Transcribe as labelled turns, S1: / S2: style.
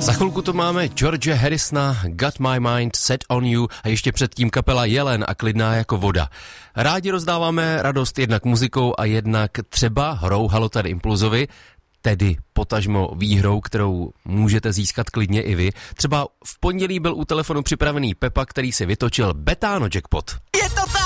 S1: Za chvilku to máme George Harrisona, Got My Mind Set on You a ještě předtím kapela Jelen a Klidná jako voda. Rádi rozdáváme radost jednak muzikou a jednak třeba hrou Halo tady Impulzovi, tedy potažmo výhrou, kterou můžete získat klidně i vy. Třeba v pondělí byl u telefonu připravený Pepa, který si vytočil Betano jackpot.
S2: Je to tak!